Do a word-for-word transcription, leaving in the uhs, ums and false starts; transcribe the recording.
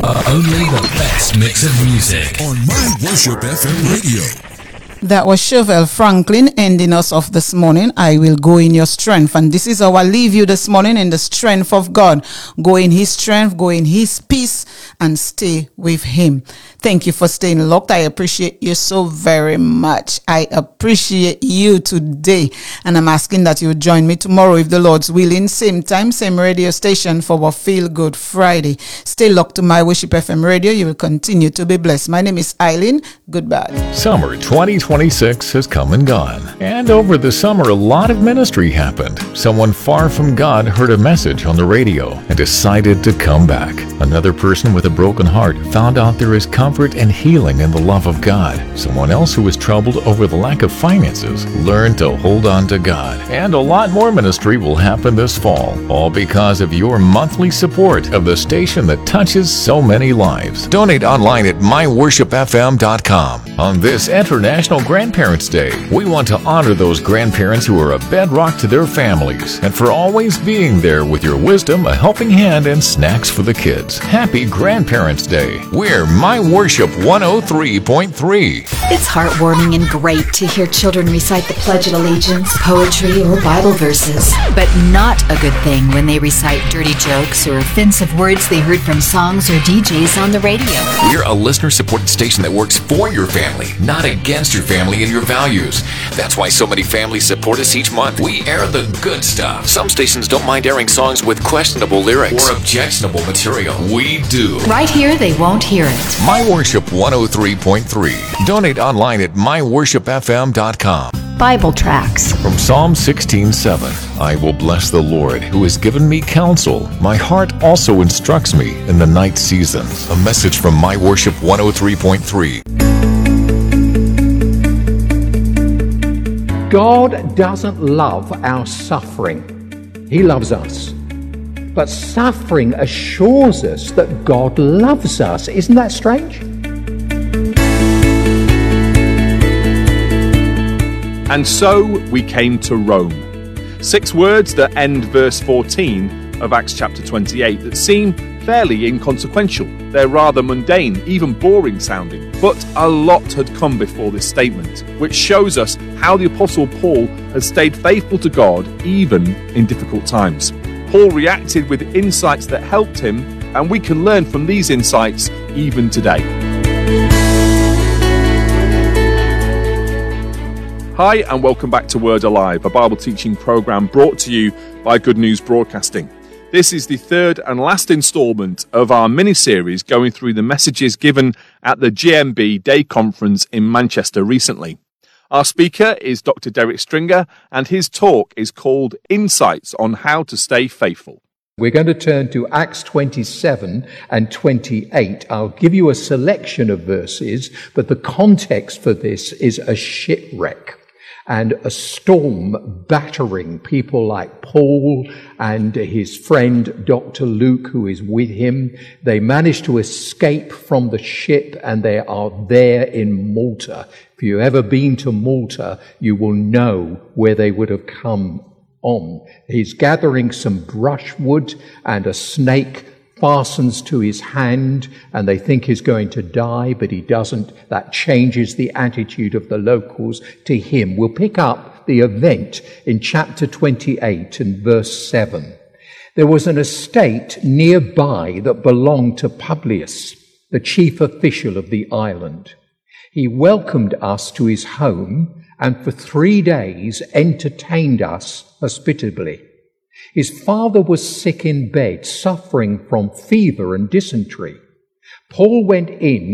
Only the best mix of music on My Worship F M Radio. That was Chevelle Franklin ending us off this morning. I will go in your strength. And this is how I leave you this morning, in the strength of God. Go in his strength, go in his peace, and stay with him. Thank you for staying locked. I appreciate you so very much. I appreciate you today. And I'm asking that you join me tomorrow, if the Lord's willing. Same time, same radio station for our Feel Good Friday. Stay locked to My Worship F M Radio. You will continue to be blessed. My name is Eileen. Goodbye. Summer twenty twenty-six has come and gone. And over the summer, a lot of ministry happened. Someone far from God heard a message on the radio and decided to come back. Another person with a broken heart found out there is comfort and healing in the love of God. Someone else who was troubled over the lack of finances learned to hold on to God. And a lot more ministry will happen this fall, all because of your monthly support of the station that touches so many lives. Donate online at my worship f m dot com. On this International Grandparents' Day, we want to honor those grandparents who are a bedrock to their families and for always being there with your wisdom, a helping hand, and snacks for the kids. Happy Grandparents' Day. We're My Worship one oh three point three. It's heartwarming and great to hear children recite the Pledge of Allegiance, poetry, or Bible verses, but not a good thing when they recite dirty jokes or offensive words they heard from songs or D Js on the radio. We're a listener-supported station that works for your family, not against your family and your values. That's why so many families support us each month. We air the good stuff. Some stations don't mind airing songs with questionable lyrics or objectionable material. We do. Right here, they won't hear it. My Worship one oh three point three. Donate online at my worship f m dot com. Bible tracts. From Psalm sixteen seven, I will bless the Lord, who has given me counsel. My heart also instructs me in the night seasons. A message from My Worship one oh three point three. God doesn't love our suffering. He loves us. But suffering assures us that God loves us. Isn't that strange? And so we came to Rome. Six words that end verse fourteen of Acts chapter twenty-eight that seem fairly inconsequential. They're rather mundane, even boring sounding. But a lot had come before this statement, which shows us how the Apostle Paul has stayed faithful to God even in difficult times. Paul reacted with insights that helped him, and we can learn from these insights even today. Hi, and welcome back to Word Alive, a Bible teaching program brought to you by Good News Broadcasting. This is the third and last instalment of our mini-series going through the messages given at the G M B Day Conference in Manchester recently. Our speaker is Doctor Derek Stringer, and his talk is called Insights on How to Stay Faithful. We're going to turn to Acts twenty-seven and twenty-eight. I'll give you a selection of verses, but the context for this is a shipwreck and a storm battering people like Paul and his friend Doctor Luke, who is with him. They managed to escape from the ship, and they are there in Malta. If you've ever been to Malta, you will know where they would have come on. He's gathering some brushwood, and a snake fastens to his hand, and they think he's going to die, but he doesn't. That changes the attitude of the locals to him. We'll pick up the event in chapter twenty-eight and verse seven. There was an estate nearby that belonged to Publius, the chief official of the island. He welcomed us to his home and for three days entertained us hospitably. His father was sick in bed, suffering from fever and dysentery. Paul went in